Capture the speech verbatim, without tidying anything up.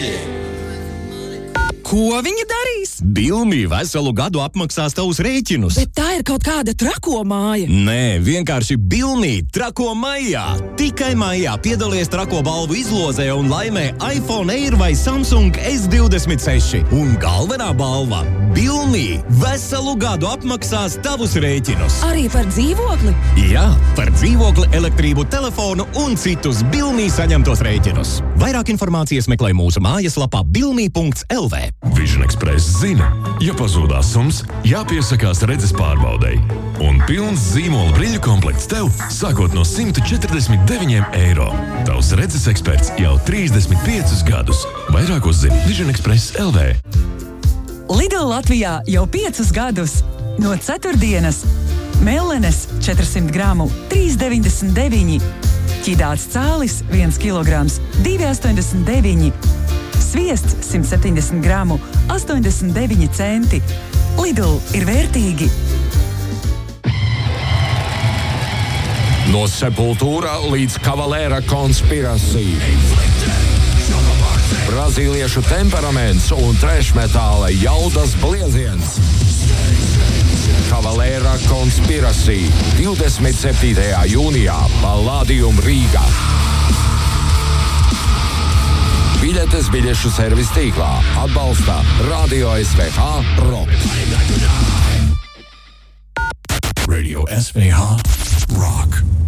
Ko viņa darīs? Bilmī veselu gadu apmaksās tavus rēķinus. Bet tā ir kaut kāda trako māja. Nē, vienkārši Bilmī trako maijā. Tikai maijā piedalies trako balvu izlozē un laimē iPhone Air vai Samsung S divdesmit seši. Un galvenā balva – Bilmī veselu gadu apmaksās tavus rēķinus. Arī par dzīvokli? Jā, par dzīvokli, elektrību, telefonu un citus Bilmī saņemtos rēķinus. Vairāk informācijas meklē mūsu mājaslapā bilmī punkts l v. Vision Express zina, ja pazūdās sums, jāpiesakās redzes pārbaudei. Un pilns zīmola brīļu komplekts tev sākot no simt četrdesmit deviņi eiro. Tavs redzes eksperts jau trīsdesmit piecus gadus. Vairāk uzzini Vision Express L V. Lidl Latvijā jau piecus gadus. No ceturtdienas Mellenes četrsimt gramu trīs deviņdesmit deviņi. Ķidāts cālis viens kilograms divi astoņdesmit deviņi. Sviests simt septiņdesmit gramu astoņdesmit deviņi centi. Lidl ir vērtīgi. No Sepultūra līdz Cavalera konspirācija. Brazīliešu temperaments un trešmetāla jaudas blieziens. Cavalera konspirācija divdesmit septītajā jūnijā Palladium Rīgā. Biļetes biļešu servis tīklā atbalsta Radio S V H Rock. Radio S V H Rock.